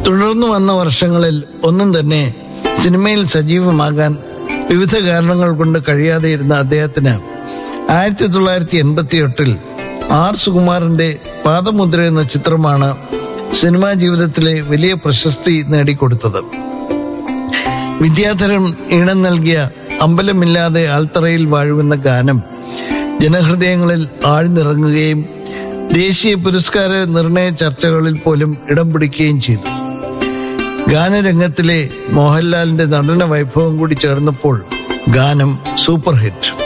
തുടർന്നു വന്ന വർഷങ്ങളിൽ ഒന്നും തന്നെ സിനിമയിൽ സജീവമാകാൻ വിവിധ കാരണങ്ങൾ കൊണ്ട് കഴിയാതെ ഇരുന്ന അദ്ദേഹത്തിന് 1988 ആർ സുകുമാരന്റെ പാദമുദ്ര എന്ന ചിത്രമാണ് സിനിമാ ജീവിതത്തിലെ വലിയ പ്രശസ്തി നേടിക്കൊടുത്തത്. വിദ്യാധരൻ ഈണം നൽകിയ അമ്പലമില്ലാതെ ആൽത്തറയിൽ വാഴുവെന്ന ഗാനം ജനഹൃദയങ്ങളിൽ ആഴ്ന്നിറങ്ങുകയും ദേശീയ പുരസ്കാര നിർണയ ചർച്ചകളിൽ പോലും ഇടം പിടിക്കുകയും ചെയ്തു. ഗാനരംഗത്തിലെ മോഹൻലാലിന്റെ നടന വൈഭവം കൂടി ചേർന്നപ്പോൾ ഗാനം സൂപ്പർ ഹിറ്റ്.